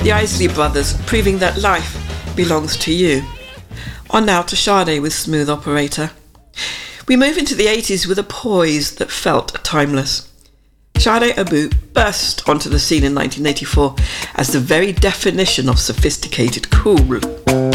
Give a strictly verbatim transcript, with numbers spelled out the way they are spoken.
The Isley Brothers, proving that life belongs to you. On now to Sade with Smooth Operator. We move into the eighties with a poise that felt timeless. Sade Abu burst onto the scene in nineteen eighty-four as the very definition of sophisticated cool.